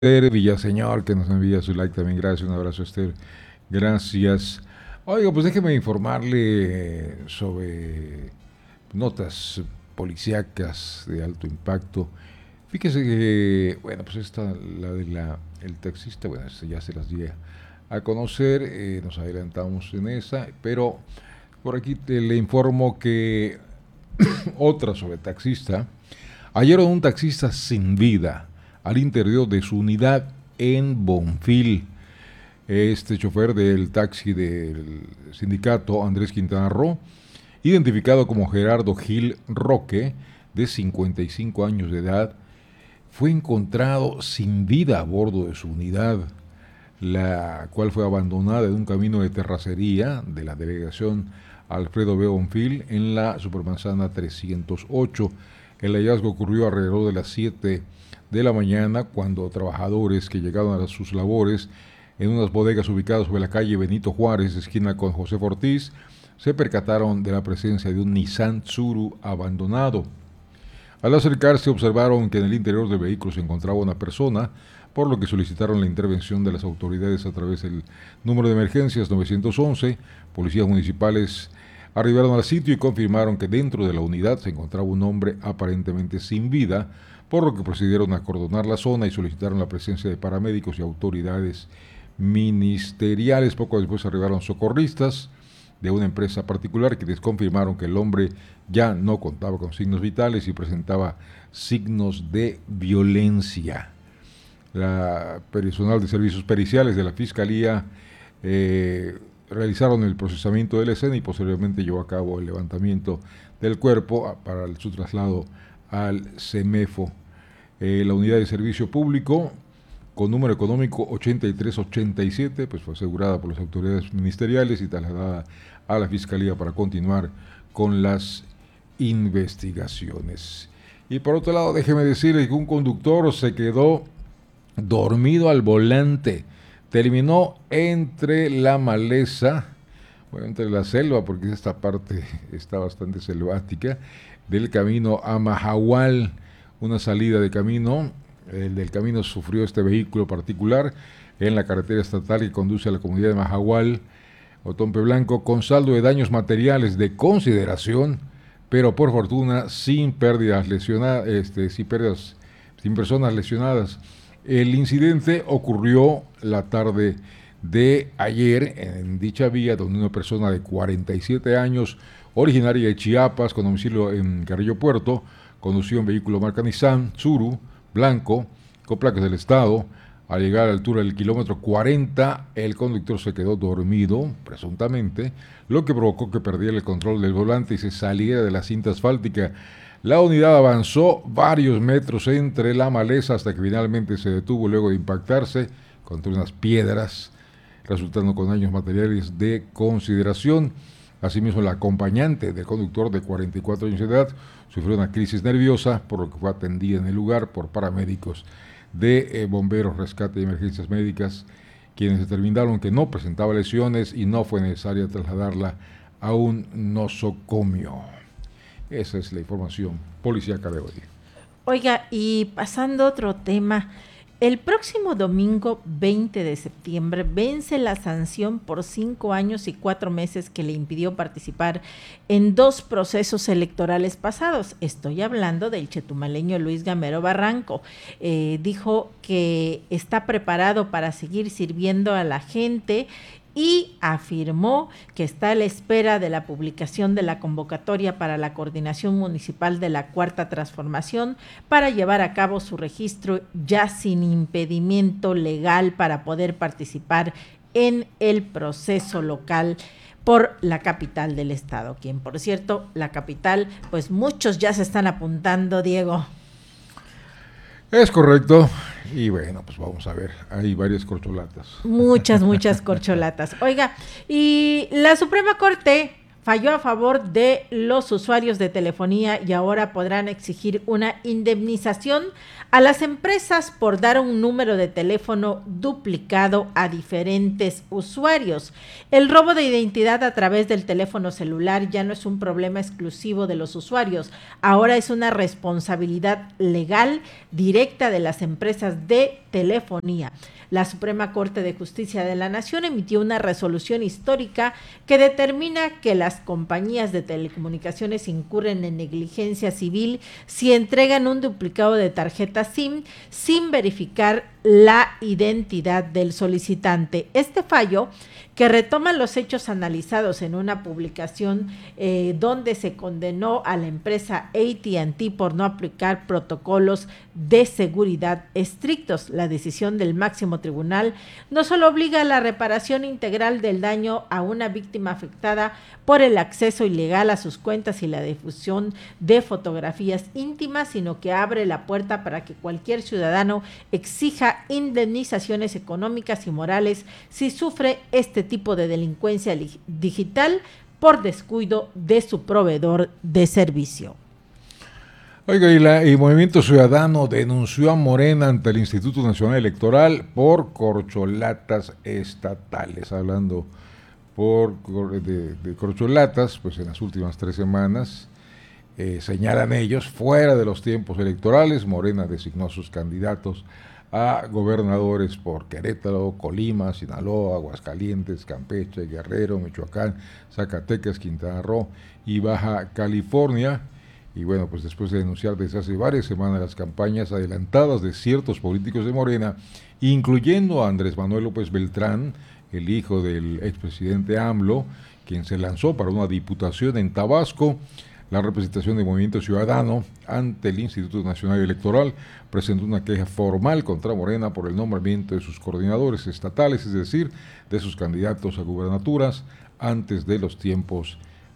Esther Villaseñor, que nos envía su like también. Gracias, un abrazo, Esther. Gracias. Oiga, pues déjeme informarle sobre notas policíacas de alto impacto. Fíjese que, bueno, pues esta, el taxista, bueno, ya se las di a conocer, nos adelantamos en esa, pero por aquí le informo que otra sobre taxista. Hallaron un taxista sin vida al interior de su unidad en Bonfil. Este chofer del taxi del sindicato Andrés Quintana Roo, identificado como Gerardo Gil Roque, de 55 años de edad, fue encontrado sin vida a bordo de su unidad, la cual fue abandonada en un camino de terracería de la delegación Alfredo B. Bonfil en la Supermanzana 308. El hallazgo ocurrió alrededor de las 7 de la mañana, cuando trabajadores que llegaron a sus labores en unas bodegas ubicadas sobre la calle Benito Juárez, esquina con José Ortiz, se percataron de la presencia de un Nissan Tsuru abandonado. Al acercarse observaron que en el interior del vehículo se encontraba una persona, por lo que solicitaron la intervención de las autoridades a través del número de emergencias 911. Policías municipales arribaron al sitio y confirmaron que dentro de la unidad se encontraba un hombre aparentemente sin vida, por lo que procedieron a acordonar la zona y solicitaron la presencia de paramédicos y autoridades ministeriales. Poco después arribaron socorristas de una empresa particular que les confirmaron que el hombre ya no contaba con signos vitales y presentaba signos de violencia. La personal de servicios periciales de la Fiscalía realizaron el procesamiento de la escena y posteriormente llevó a cabo el levantamiento del cuerpo para su traslado al CEMEFO. La unidad de servicio público con número económico 8387 pues fue asegurada por las autoridades ministeriales y trasladada a la Fiscalía para continuar con las investigaciones. Y por otro lado, déjeme decirle que un conductor se quedó dormido al volante, terminó entre la maleza, bueno, entre la selva, porque esta parte está bastante selvática, del camino a Mahahual, una salida de camino. El del camino sufrió este vehículo particular en la carretera estatal que conduce a la comunidad de Mahahual, Otompe Blanco, con saldo de daños materiales de consideración, pero por fortuna sin pérdidas lesionadas, sin personas lesionadas. El incidente ocurrió la tarde de ayer en dicha vía, donde una persona de 47 años, originaria de Chiapas, con domicilio en Carrillo Puerto, conducía un vehículo marca Nissan Tsuru blanco con placas del estado. Al llegar a la altura del kilómetro 40, el conductor se quedó dormido, presuntamente, lo que provocó que perdiera el control del volante y se saliera de la cinta asfáltica. La unidad avanzó varios metros entre la maleza hasta que finalmente se detuvo luego de impactarse contra unas piedras, resultando con daños materiales de consideración. Asimismo, la acompañante del conductor de 44 años de edad sufrió una crisis nerviosa, por lo que fue atendida en el lugar por paramédicos de bomberos, rescate y emergencias médicas, quienes determinaron que no presentaba lesiones y no fue necesaria trasladarla a un nosocomio. Esa es la información policíaca de hoy. Oiga, y pasando a otro tema, el próximo domingo 20 de septiembre vence la sanción por 5 años y 4 meses que le impidió participar en 2 procesos electorales pasados. Estoy hablando del chetumaleño Luis Gamero Barranco. Dijo que está preparado para seguir sirviendo a la gente y afirmó que está a la espera de la publicación de la convocatoria para la Coordinación Municipal de la Cuarta Transformación para llevar a cabo su registro ya sin impedimento legal para poder participar en el proceso local por la capital del estado, quien, por cierto, la capital, pues muchos ya se están apuntando, Diego. Es correcto. Y bueno, pues vamos a ver, hay varias corcholatas. Muchas corcholatas. Oiga, y la Suprema Corte falló a favor de los usuarios de telefonía y ahora podrán exigir una indemnización a las empresas por dar un número de teléfono duplicado a diferentes usuarios. El robo de identidad a través del teléfono celular ya no es un problema exclusivo de los usuarios, ahora es una responsabilidad legal directa de las empresas de telefonía. La Suprema Corte de Justicia de la Nación emitió una resolución histórica que determina que las compañías de telecomunicaciones incurren en negligencia civil si entregan un duplicado de tarjeta SIM sin verificar la identidad del solicitante. Este fallo, que retoma los hechos analizados en una publicación donde se condenó a la empresa AT&T por no aplicar protocolos de seguridad estrictos. La decisión del máximo tribunal no solo obliga a la reparación integral del daño a una víctima afectada por el acceso ilegal a sus cuentas y la difusión de fotografías íntimas, sino que abre la puerta para que cualquier ciudadano exija indemnizaciones económicas y morales si sufre este tipo de delincuencia digital por descuido de su proveedor de servicio. Oiga, y Movimiento Ciudadano denunció a Morena ante el Instituto Nacional Electoral por corcholatas estatales. Hablando de corcholatas, pues en las últimas 3 semanas, señalan ellos, fuera de los tiempos electorales, Morena designó a sus candidatos a gobernadores por Querétaro, Colima, Sinaloa, Aguascalientes, Campeche, Guerrero, Michoacán, Zacatecas, Quintana Roo y Baja California. Y bueno, pues después de denunciar desde hace varias semanas las campañas adelantadas de ciertos políticos de Morena, incluyendo a Andrés Manuel López Beltrán, el hijo del expresidente AMLO, quien se lanzó para una diputación en Tabasco, la representación de Movimiento Ciudadano ante el Instituto Nacional Electoral presentó una queja formal contra Morena por el nombramiento de sus coordinadores estatales, es decir, de sus candidatos a gubernaturas antes de los tiempos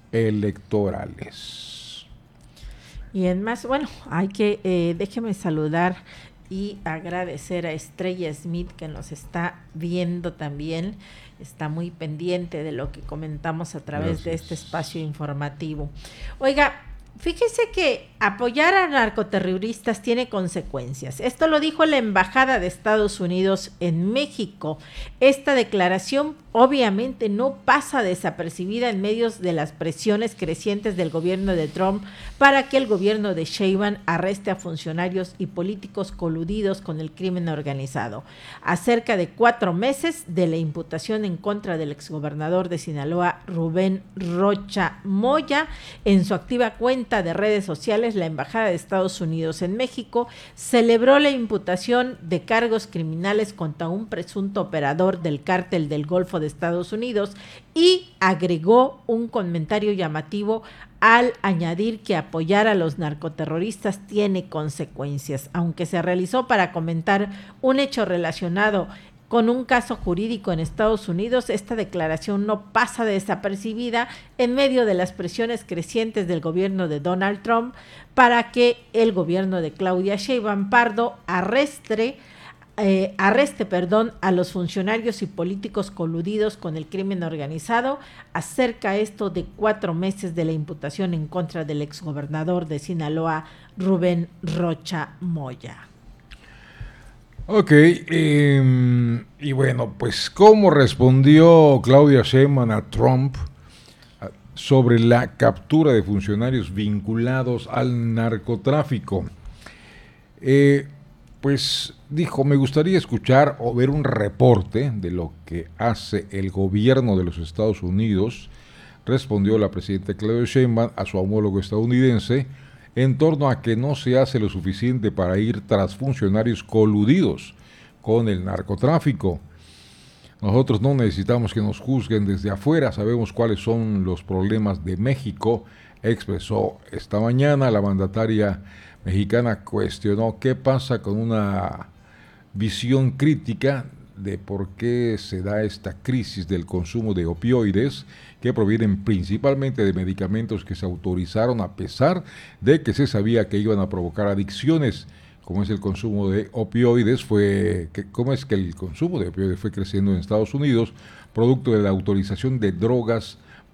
electorales. Y en más, bueno, déjeme saludar y agradecer a Estrella Smith, que nos está viendo también, está muy pendiente de lo que comentamos a través de este espacio informativo. Oiga, fíjese que apoyar a narcoterroristas tiene consecuencias. Esto lo dijo la Embajada de Estados Unidos en México. Esta declaración obviamente no pasa desapercibida en medio de las presiones crecientes del gobierno de Trump para que el gobierno de Sheinbaum arreste a funcionarios y políticos coludidos con el crimen organizado. A cerca de 4 meses de la imputación en contra del exgobernador de Sinaloa, Rubén Rocha Moya, en su activa cuenta de redes sociales, la Embajada de Estados Unidos en México celebró la imputación de cargos criminales contra un presunto operador del cártel del Golfo de Estados Unidos y agregó un comentario llamativo al añadir que apoyar a los narcoterroristas tiene consecuencias. Aunque se realizó para comentar un hecho relacionado con un caso jurídico en Estados Unidos, esta declaración no pasa desapercibida en medio de las presiones crecientes del gobierno de Donald Trump para que el gobierno de Claudia Sheinbaum Pardo arreste a los funcionarios y políticos coludidos con el crimen organizado, acerca esto de 4 meses de la imputación en contra del exgobernador de Sinaloa, Rubén Rocha Moya. Ok, y bueno, pues ¿cómo respondió Claudia Sheinbaum a Trump sobre la captura de funcionarios vinculados al narcotráfico? Pues dijo, me gustaría escuchar o ver un reporte de lo que hace el gobierno de los Estados Unidos, respondió la presidenta Claudia Sheinbaum a su homólogo estadounidense, en torno a que no se hace lo suficiente para ir tras funcionarios coludidos con el narcotráfico. Nosotros no necesitamos que nos juzguen desde afuera, sabemos cuáles son los problemas de México, expresó esta mañana. La mandataria mexicana cuestionó qué pasa con una visión crítica de por qué se da esta crisis del consumo de opioides que provienen principalmente de medicamentos que se autorizaron a pesar de que se sabía que iban a provocar adicciones, como es el consumo de opioides. ¿Cómo es que el consumo de opioides fue creciendo en Estados Unidos, producto de la autorización de drogas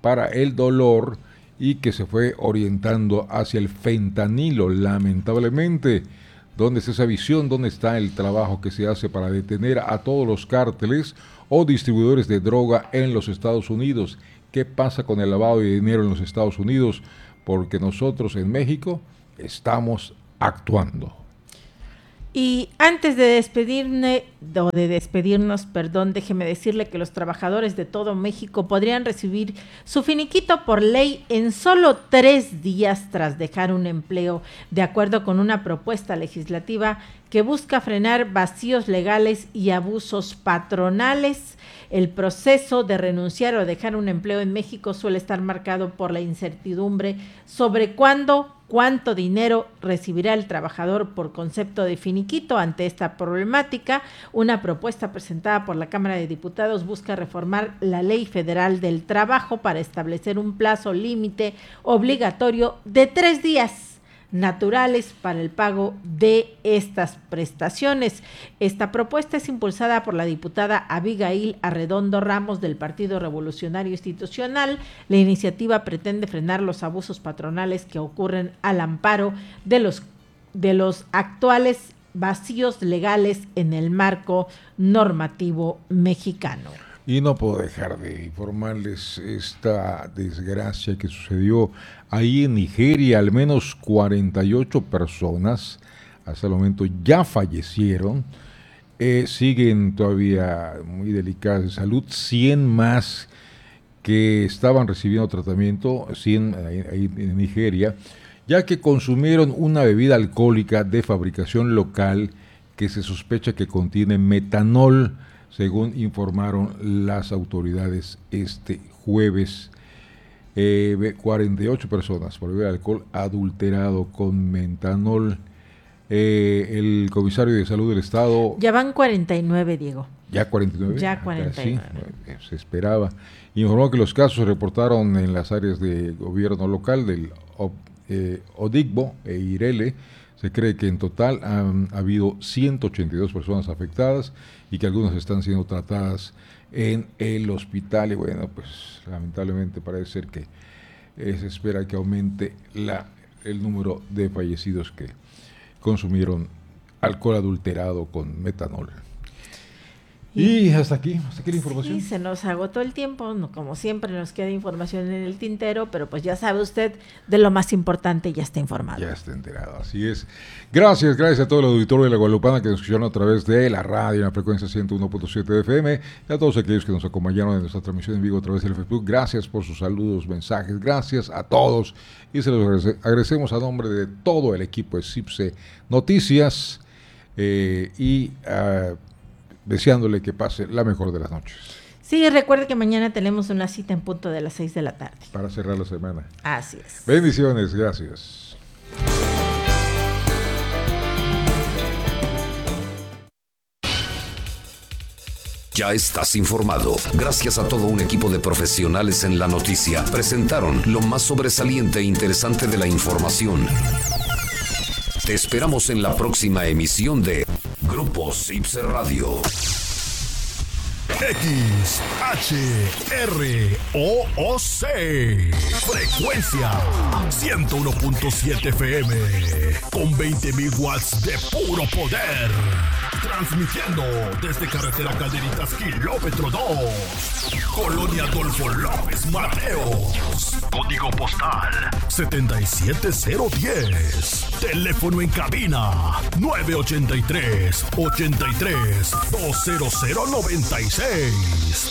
para el dolor y que se fue orientando hacia el fentanilo, lamentablemente. ¿Dónde está esa visión? ¿Dónde está el trabajo que se hace para detener a todos los cárteles o distribuidores de droga en los Estados Unidos? ¿Qué pasa con el lavado de dinero en los Estados Unidos? Porque nosotros en México estamos actuando. Y antes de despedirnos, déjeme decirle que los trabajadores de todo México podrían recibir su finiquito por ley en solo 3 días tras dejar un empleo, de acuerdo con una propuesta legislativa que busca frenar vacíos legales y abusos patronales. El proceso de renunciar o dejar un empleo en México suele estar marcado por la incertidumbre sobre cuánto dinero recibirá el trabajador por concepto de finiquito. Ante esta problemática, una propuesta presentada por la Cámara de Diputados busca reformar la Ley Federal del Trabajo para establecer un plazo límite obligatorio de 3 días naturales para el pago de estas prestaciones. Esta propuesta es impulsada por la diputada Abigail Arredondo Ramos del Partido Revolucionario Institucional. La iniciativa pretende frenar los abusos patronales que ocurren al amparo de los actuales vacíos legales en el marco normativo mexicano. Y no puedo dejar de informarles esta desgracia que sucedió ahí en Nigeria. Al menos 48 personas hasta el momento ya fallecieron. Siguen todavía muy delicadas de salud. 100 más que estaban recibiendo tratamiento, 100 ahí en Nigeria, ya que consumieron una bebida alcohólica de fabricación local que se sospecha que contiene metanol, según informaron las autoridades este jueves. 48 personas por beber alcohol adulterado con metanol. El comisario de Salud del Estado... Ya van 49, Diego. ¿Ya 49? Ya 49. Sí, se esperaba. Informó que los casos se reportaron en las áreas de gobierno local del Odigbo e Irele. Se cree que en total han habido 182 personas afectadas y que algunas están siendo tratadas en el hospital. Y bueno, pues lamentablemente parece ser que se espera que aumente el número de fallecidos que consumieron alcohol adulterado con metanol. Y hasta aquí la información. Sí, se nos agotó el tiempo, como siempre nos queda información en el tintero, pero pues ya sabe usted de lo más importante, ya está informado. Ya está enterado, así es. Gracias a todo el auditorio de La Guadalupana que nos escucharon a través de la radio en la frecuencia 101.7 de FM, y a todos aquellos que nos acompañaron en nuestra transmisión en vivo a través del Facebook. Gracias por sus saludos, mensajes, gracias a todos, y se los agradecemos a nombre de todo el equipo de CIPSE Noticias, deseándole que pase la mejor de las noches. Sí, recuerde que mañana tenemos una cita en punto de las 6 de la tarde. Para cerrar la semana. Así es. Bendiciones, gracias. Ya estás informado. Gracias a todo un equipo de profesionales en la noticia. Presentaron lo más sobresaliente e interesante de la información. Te esperamos en la próxima emisión de Grupo CIPSE Radio. XHROOC. Frecuencia 101.7 FM. Con 20.000 watts de puro poder. Transmitiendo desde carretera Calderitas, kilómetro 2. Colonia Adolfo López Mateos. Código postal 77010. Teléfono en cabina 983-83-20096.